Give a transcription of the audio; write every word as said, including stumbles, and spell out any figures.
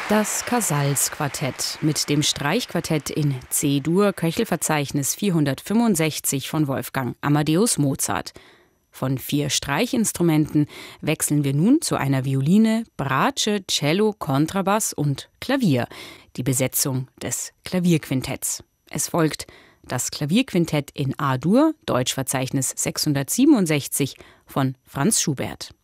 Das Casals-Quartett mit dem Streichquartett in C-Dur, Köchelverzeichnis vierhundertfünfundsechzig von Wolfgang Amadeus Mozart. Von vier Streichinstrumenten wechseln wir nun zu einer Violine, Bratsche, Cello, Kontrabass und Klavier, die Besetzung des Klavierquintetts. Es folgt das Klavierquintett in A-Dur, Deutschverzeichnis sechshundertsiebenundsechzig von Franz Schubert.